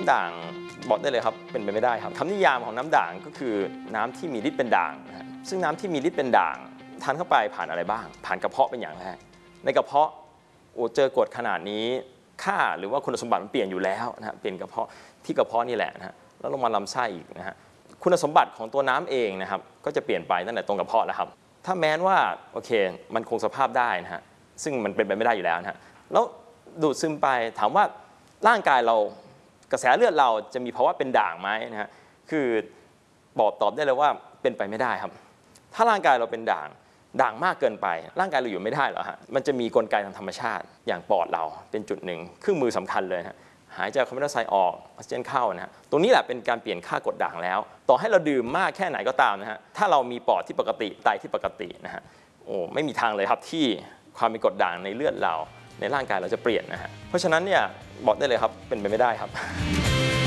ำด่างบอกได้เลยครับเป็นไปไม่ได้ครับคำนิยามของน้ำด่างก็คือน้ำที่มีฤทธิ์เป็นด่างนะฮะซึ่งน้ำที่มีฤทธิ์เป็นด่างทานเข้าไปผ่านอะไรบ้างผ่านกระเพาะเป็นอย่างแรกในกระเพาะเจอกรดขนาดนี้ค่าหรือว่าคุณสมบัติมันเปลี่ยนอยู่แล้วนะฮะเปลี่ยนกระเพาะที่กระเพาะนี่แหละนะฮะแล้วลงมาลำไส้อีกนะฮะคุณสมบัติของตัวน้ำเองนะครับก็จะเปลี่ยนไปตั้งแต่ตรงกระเพาะแล้วครับถ้าแม้ว่าโอเคมันคงสภาพได้นะฮะซึ่งมันเป็นไปไม่ได้อยู่แล้วนะฮะแล้วดูดซึมไปถามว่าร่างกายเรากระแสเลือดเราจะมีภาวะเป็นด่างไหมนะฮะคือตอบได้เลยว่าเป็นไปไม่ได้ครับถ้าร่างกายเราเป็นด่างมากเกินไปร่างกายเราอยู่ไม่ได้หรอกฮะมันจะมีกลไกทางธรรมชาติอย่างปอดเราเป็นจุดหนึ่งเครื่องมือสำคัญเลยฮะหายใจคาร์บอนไดออกไซด์ออกออกซิเจนเข้านะฮะตรงนี้แหละเป็นการเปลี่ยนค่ากรดด่างแล้วต่อให้เราดื่มมากแค่ไหนก็ตามนะฮะถ้าเรามีปอดที่ปกติไตที่ปกตินะฮะไม่มีทางเลยครับที่ความมีกรดด่างในเลือดเราในร่างกายเราจะเปลี่ยนนะฮะเพราะฉะนั้นเนี่ยบอกได้เลยครับเป็นไปไม่ได้ครับ